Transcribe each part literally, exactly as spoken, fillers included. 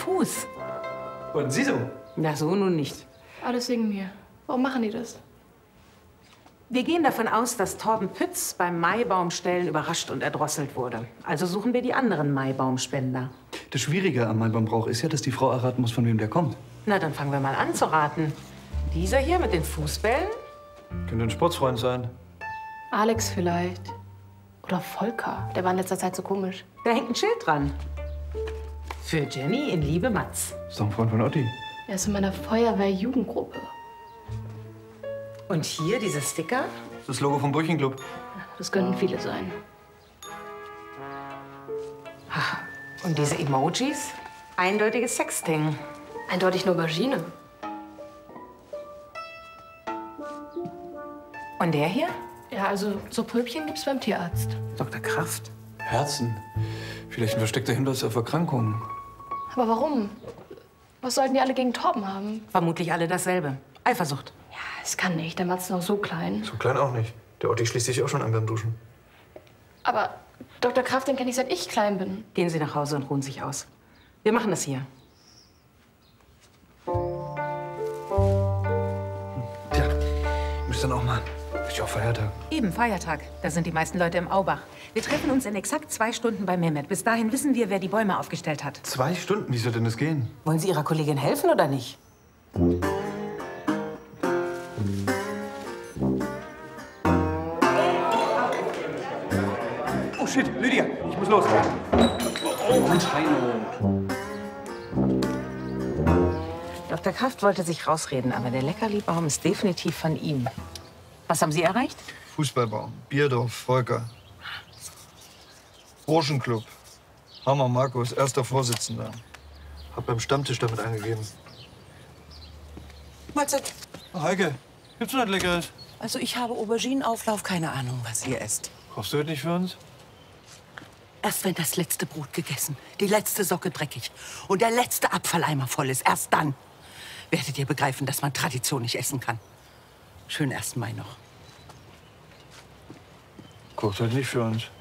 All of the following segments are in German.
Fuß. Und Sie so? Na, so nun nicht. Alles wegen mir. Warum machen die das? Wir gehen davon aus, dass Torben Pütz beim Maibaumstellen überrascht und erdrosselt wurde. Also suchen wir die anderen Maibaumspender. Das Schwierige am Maibaumbrauch ist ja, dass die Frau erraten muss, von wem der kommt. Na, dann fangen wir mal an zu raten. Dieser hier mit den Fußbällen? Könnte ein Sportsfreund sein. Alex vielleicht. Oder Volker. Der war in letzter Zeit so komisch. Da hängt ein Schild dran. Für Jenny in Liebe Matz. Ist doch ein Freund von Otti. Er ist in meiner Feuerwehr-Jugendgruppe. Und hier diese Sticker? Das Logo vom Brüchenclub. Das könnten viele sein. Und diese Emojis? Eindeutiges Sexting. Eindeutig eine Aubergine. Und der hier? Ja, also so Pröbchen gibt's beim Tierarzt. Doktor Kraft. Herzen. Vielleicht ein versteckter Hinweis auf Erkrankungen. Aber warum? Was sollten die alle gegen Torben haben? Vermutlich alle dasselbe. Eifersucht. Ja, es kann nicht. Der Matz ist noch so klein. So klein auch nicht. Der Otti schließt sich auch schon an beim Duschen. Aber Doktor Kraft, den kenne ich seit ich klein bin. Gehen Sie nach Hause und ruhen sich aus. Wir machen das hier. Tja, müsst dann auch mal. Ist ja auch Feiertag. Eben, Feiertag. Da sind die meisten Leute im Aubach. Wir treffen uns in exakt zwei Stunden bei Mehmet. Bis dahin wissen wir, wer die Bäume aufgestellt hat. Zwei Stunden? Wie soll denn das gehen? Wollen Sie Ihrer Kollegin helfen oder nicht? Oh shit, Lydia, ich muss los. Oh, Mensch, Heino. Doktor Kraft wollte sich rausreden, aber der Leckerlibaum ist definitiv von ihm. Was haben Sie erreicht? Fußballbaum, Bierdorf, Volker. Burschenclub. Hammer Markus, erster Vorsitzender. Hab beim Stammtisch damit angegeben. Mahlzeit. Heike, gibt's noch was Leckeres? Also ich habe Auberginenauflauf, keine Ahnung, was ihr esst. Kochst du heute nicht für uns? Erst wenn das letzte Brot gegessen, die letzte Socke dreckig und der letzte Abfalleimer voll ist, erst dann werdet ihr begreifen, dass man Tradition nicht essen kann. Schönen ersten Mai noch. Kocht halt nicht für uns.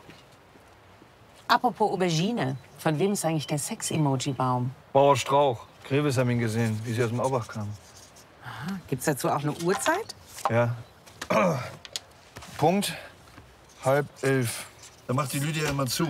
Apropos Aubergine. Von wem ist eigentlich der Sex-Emoji-Baum? Bauer Strauch. Greves haben ihn gesehen, wie sie aus dem Aubach kamen. Aha. Gibt's dazu auch eine Uhrzeit? Ja. Punkt halb elf. Da macht die Lydia immer zu.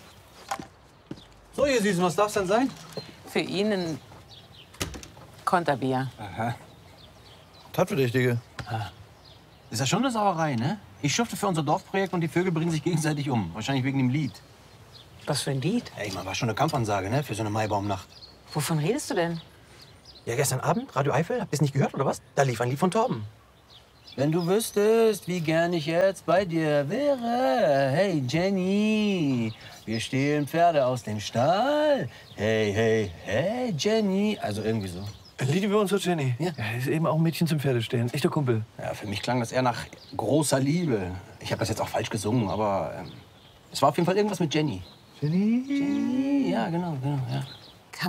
So, ihr Süßen, was darf's denn sein? Für ihn ein Konterbier. Aha. Tatverdächtige. Ist ja schon eine Sauerei, ne? Ich schufte für unser Dorfprojekt und die Vögel bringen sich gegenseitig um. Wahrscheinlich wegen dem Lied. Was für ein Lied? Ey, man, war schon eine Kampfansage, ne? Für so eine Maibaumnacht. Wovon redest du denn? Ja, gestern Abend, Radio Eifel, habt ihr es nicht gehört, oder was? Da lief ein Lied von Torben. Wenn du wüsstest, wie gern ich jetzt bei dir wäre. Hey, Jenny, wir stehlen Pferde aus dem Stall. Hey, hey, hey, Jenny. Also irgendwie so. Ein Lied über uns für Jenny. Ja. Ja, ist eben auch ein Mädchen zum Pferdestehen. Echter Kumpel. Ja, für mich klang das eher nach großer Liebe. Ich habe das jetzt auch falsch gesungen, aber ähm, es war auf jeden Fall irgendwas mit Jenny. Jenny? Jenny, ja, genau, genau, ja.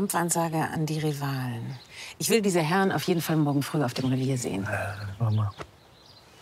Kampfansage an die Rivalen. Ich will diese Herren auf jeden Fall morgen früh auf dem Revier sehen. Ja, mach mal.